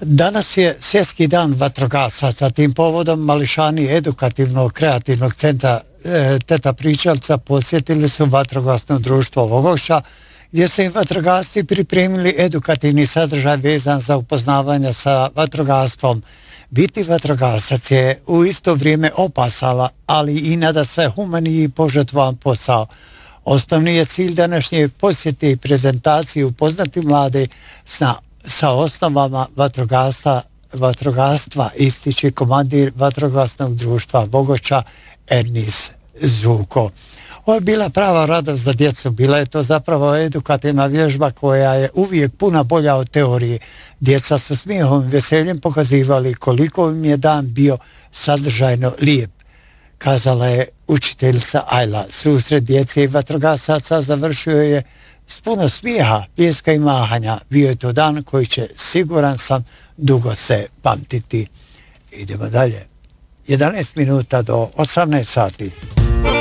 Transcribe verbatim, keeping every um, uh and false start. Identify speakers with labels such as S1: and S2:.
S1: Danas je Svjetski dan vatrogasaca. Tim povodom mališani edukativnog kreativnog centra e, Teta Pričalca posjetili su vatrogasno društvo Vogošća, gdje su im vatrogasci pripremili edukativni sadržaj vezan za upoznavanje sa vatrogasstvom. Biti vatrogasac je u isto vrijeme opasala, ali i nada sve humaniji i požrtvovan posao. Osnovni je cilj današnje posjete i prezentacije upoznati mlade sa, sa osnovama vatrogastva, vatrogastva, ističe komandir vatrogasnog društva Vogošća Ernis Žuko. Ovo je bila prava radost za djecu, bila je to zapravo edukativna vježba koja je uvijek puna bolja od teorije. Djeca su smijehom i veseljem pokazivali koliko im je dan bio sadržajno lijep, kazala je učiteljica Ajla. Susret djece i vatrogasaca završio je s puno smijeha, pljeska i mahanja. Bio je to dan koji će, siguran sam, dugo se pamtiti. Idemo dalje. jedanaest minuta do osamnaest sati.